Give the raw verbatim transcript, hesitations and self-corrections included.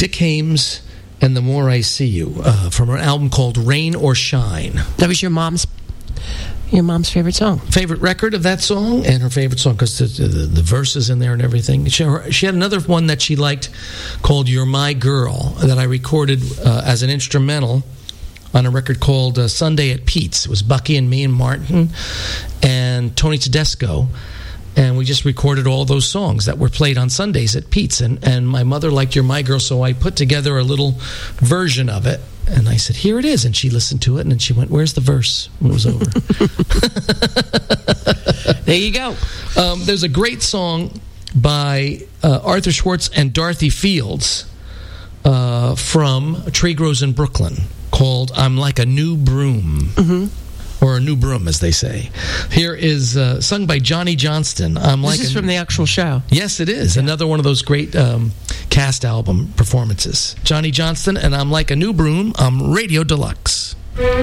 Dick Hames and The More I See You, uh, from an album called Rain or Shine. That was your mom's your mom's favorite song. Favorite record of that song, and her favorite song because the, the, the verses in there and everything. She, she had another one that she liked called You're My Girl that I recorded uh, as an instrumental on a record called uh, Sunday at Pete's. It was Bucky and me and Martin and Tony Tedesco. And we just recorded all those songs that were played on Sundays at Pete's. And, and my mother liked You're My Girl, so I put together a little version of it. And I said, here it is. And she listened to it, and then she went, where's the verse? When it was over. There you go. Um, there's a great song by uh, Arthur Schwartz and Dorothy Fields uh, from A Tree Grows in Brooklyn called I'm Like a New Broom. Mm-hmm. Or a new broom, as they say. Here is uh, sung by Johnny Johnston. I'm this like is a, from the actual show. Yes, it is. Yeah. Another one of those great um, cast album performances. Johnny Johnston and I'm Like a New Broom on Radio Deluxe.